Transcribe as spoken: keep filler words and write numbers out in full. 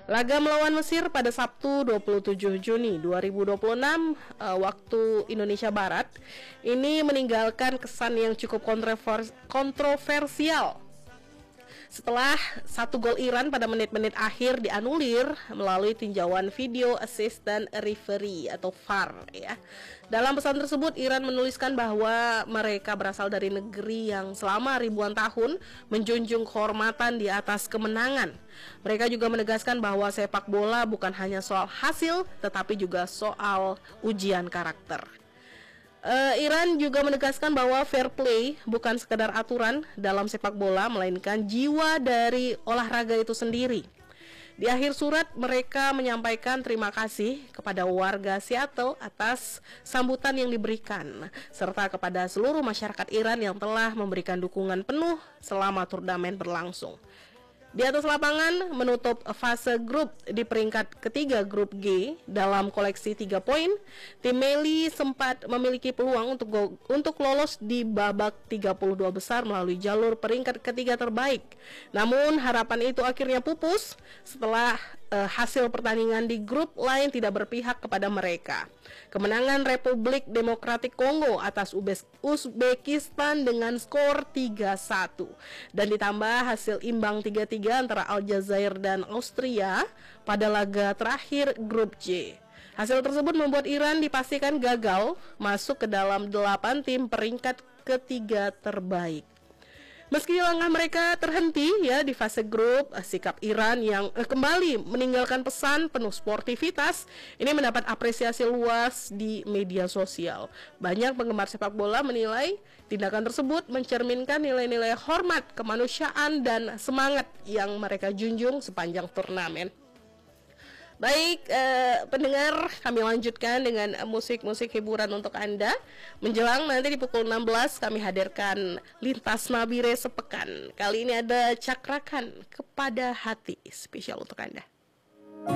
Laga melawan Mesir pada Sabtu dua puluh tujuh Juni dua ribu dua puluh enam uh, waktu Indonesia Barat ini meninggalkan kesan yang cukup kontrovers- kontroversial setelah satu gol Iran pada menit-menit akhir dianulir melalui tinjauan video assistant referee atau V A R ya. Dalam pesan tersebut Iran menuliskan bahwa mereka berasal dari negeri yang selama ribuan tahun menjunjung kehormatan di atas kemenangan. Mereka juga menegaskan bahwa sepak bola bukan hanya soal hasil tetapi juga soal ujian karakter. Uh, Iran juga menegaskan bahwa fair play bukan sekedar aturan dalam sepak bola, melainkan jiwa dari olahraga itu sendiri. Di akhir surat, mereka menyampaikan terima kasih kepada warga Seattle atas sambutan yang diberikan, serta kepada seluruh masyarakat Iran yang telah memberikan dukungan penuh selama turnamen berlangsung. Di atas lapangan menutup fase grup di peringkat ketiga grup G dalam koleksi tiga poin, tim Meli sempat memiliki peluang untuk go- untuk lolos di babak tiga puluh dua besar melalui jalur peringkat ketiga terbaik. Namun harapan itu akhirnya pupus setelah uh, hasil pertandingan di grup lain tidak berpihak kepada mereka. Kemenangan Republik Demokratik Kongo atas Uzbekistan dengan skor tiga satu dan ditambah hasil imbang tiga tiga antara Aljazair dan Austria pada laga terakhir grup J. Hasil tersebut membuat Iran dipastikan gagal masuk ke dalam delapan tim peringkat ketiga terbaik. Meski langkah mereka terhenti ya di fase grup, sikap Iran yang eh, kembali meninggalkan pesan penuh sportivitas ini mendapat apresiasi luas di media sosial. Banyak penggemar sepak bola menilai tindakan tersebut mencerminkan nilai-nilai hormat, kemanusiaan dan semangat yang mereka junjung sepanjang turnamen. Baik, eh, pendengar, kami lanjutkan dengan musik-musik hiburan untuk Anda. Menjelang nanti di pukul enam belas kami hadirkan Lintas Nabire Sepekan. Kali ini ada Cakrakan Kepada Hati, spesial untuk Anda.